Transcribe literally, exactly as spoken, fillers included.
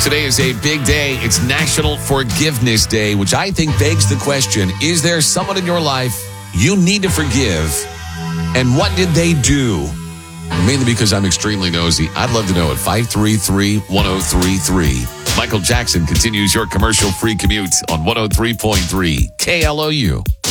Today is a big day. It's National Forgiveness Day, which I think begs the question, is there someone in your life you need to forgive? And what did they do? Mainly because I'm extremely nosy. I'd love to know at five three three, one oh three three. Michael Jackson continues your commercial-free commute on one oh three point three K L O U.